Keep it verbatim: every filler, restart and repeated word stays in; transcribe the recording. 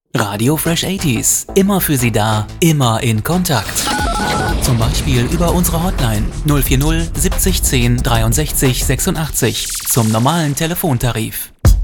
Radio Fresh achtziger, immer für Sie da, immer in Kontakt. Zum Beispiel über unsere Hotline null vier null siebzig zehn dreiundsechzig sechsundachtzig zum normalen Telefontarif.